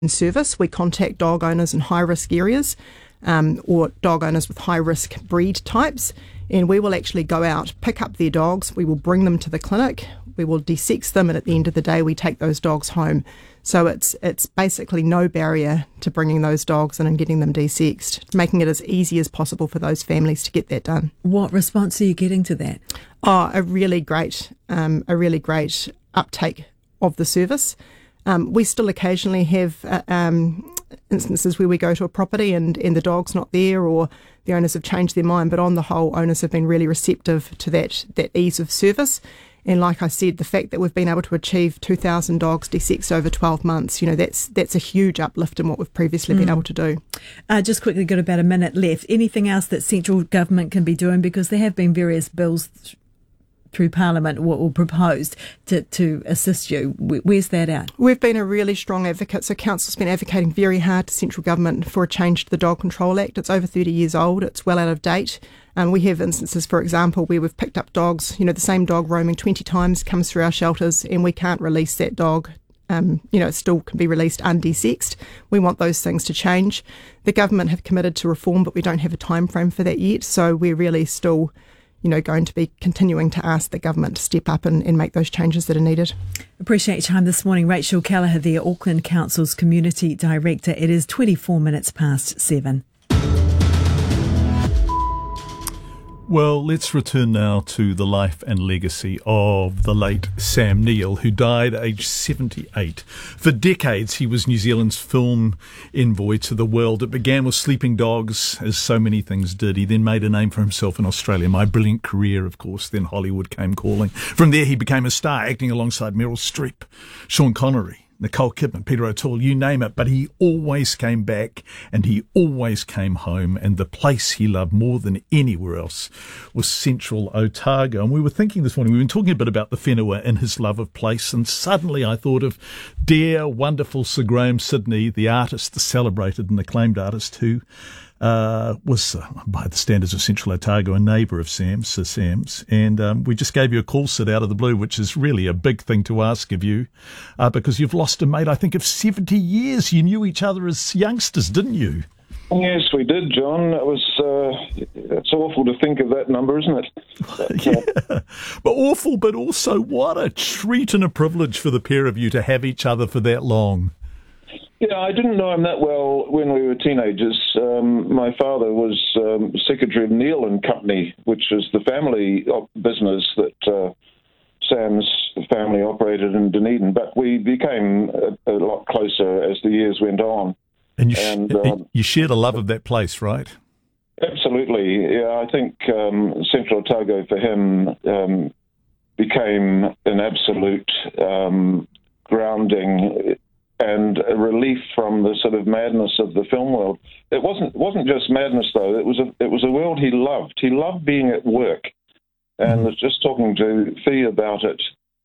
service. We contact dog owners in high-risk areas or dog owners with high-risk breed types, and we will actually go out, pick up their dogs, we will bring them to the clinic, we will de-sex them, and at the end of the day we take those dogs home. So it's basically no barrier to bringing those dogs in and getting them de-sexed, making it as easy as possible for those families to get that done. What response are you getting to that? Oh, a really great uptake of the service. We still occasionally have instances where we go to a property and the dog's not there, or the owners have changed their mind, but on the whole, owners have been really receptive to that ease of service. And like I said, the fact that we've been able to achieve 2,000 dogs de-sexed over 12 months, that's a huge uplift in what we've previously been able to do. Just quickly, got about a minute left. Anything else that central government can be doing? Because there have been various bills through Parliament or proposed to assist you. Where's that at? We've been a really strong advocate. So Council's been advocating very hard to central government for a change to the Dog Control Act. It's over 30 years old. It's well out of date. We have instances, for example, where we've picked up dogs, the same dog roaming 20 times comes through our shelters and we can't release that dog. It still can be released undesexed. We want those things to change. The government have committed to reform, but we don't have a time frame for that yet. So we're really still going to be continuing to ask the government to step up and make those changes that are needed. Appreciate your time this morning. Rachel Kelleher there, Auckland Council's Community Director. It is 24 minutes past 7. Well, let's return now to the life and legacy of the late Sam Neill, who died aged 78. For decades, he was New Zealand's film envoy to the world. It began with Sleeping Dogs, as so many things did. He then made a name for himself in Australia. My Brilliant Career, of course. Then Hollywood came calling. From there, he became a star, acting alongside Meryl Streep, Sean Connery, Nicole Kidman, Peter O'Toole, you name it. But he always came back and he always came home. And the place he loved more than anywhere else was Central Otago. And we were thinking this morning, we've been talking a bit about the whenua and his love of place. And suddenly I thought of dear, wonderful Sir Graham Sidney, the artist, the celebrated and acclaimed artist who was, by the standards of Central Otago, a neighbour of Sam's, Sir Sam's. And we just gave you a call, Sid, out of the blue, which is really a big thing to ask of you, because you've lost a mate, I think, of 70 years. You knew each other as youngsters, didn't you? Yes, we did, John. It was, it's awful to think of that number, isn't it? But, yeah, but awful, but also what a treat and a privilege for the pair of you to have each other for that long. Yeah, I didn't know him that well when we were teenagers. My father was secretary of Neil and Company, which was the family business that Sam's family operated in Dunedin. But we became a lot closer as the years went on. And you shared a love of that place, right? Absolutely. Yeah, I think Central Otago for him became an absolute grounding and a relief from the sort of madness of the film world. It wasn't just madness though. It was a world he loved. He loved being at work, and was just talking to Fee about it,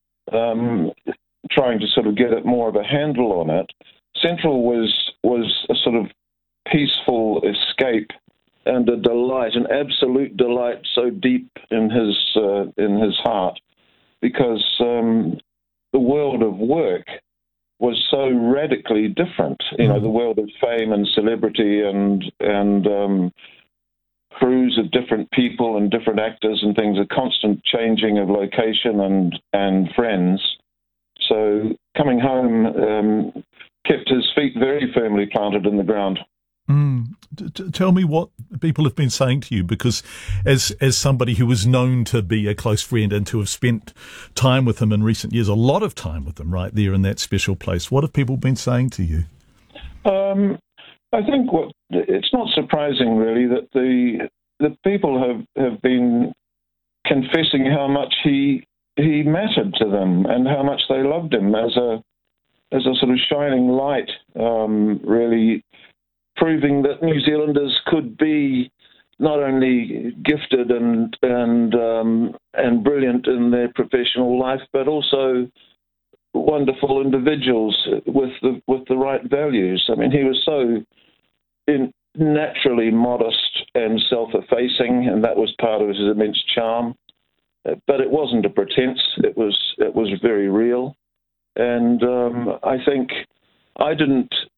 trying to sort of get it more of a handle on it. Central was a sort of peaceful escape and a delight, an absolute delight, so deep in his heart, because the world of work was so radically different. You know, the world of fame and celebrity and crews of different people and different actors and things, a constant changing of location and friends. So coming home kept his feet very firmly planted in the ground. Tell me what people have been saying to you, because as somebody who was known to be a close friend and to have spent time with him in recent years, a lot of time with him right there in that special place, what have people been saying to you? I think it's not surprising really that the people have been confessing how much he mattered to them and how much they loved him as a sort of shining light, really proving that New Zealanders could be not only gifted and brilliant in their professional life, but also wonderful individuals with the right values. I mean, he was so naturally modest and self-effacing, and that was part of his immense charm. But it wasn't a pretense; it was very real. And I think I didn't